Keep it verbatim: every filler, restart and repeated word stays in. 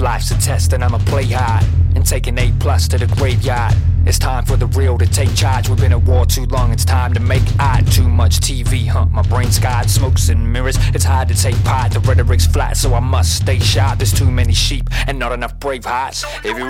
life's a test and I'ma play hard and take an A plus to the graveyard. It's time for the real to take charge. We've been at war too long, it's time to make art. Too much T V, huh? My brain's scarred, smokes and mirrors. It's hard to take part, the rhetoric's flat, so I must stay sharp. There's too many sheep and not enough brave hearts. If you